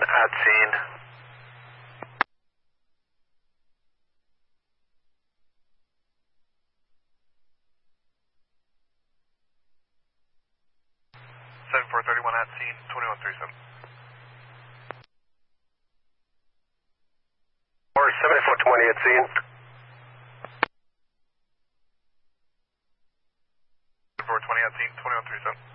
at scene. Seven 431 at scene, 2137. Or 7420 at scene. 420 at scene, 2137.